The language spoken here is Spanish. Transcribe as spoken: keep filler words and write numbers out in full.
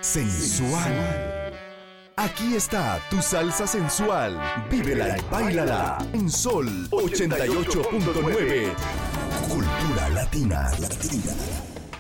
sensual. Aquí está tu salsa sensual. Vívela y báilala en Sol ochenta y ocho punto nueve. Cultura latina. latina.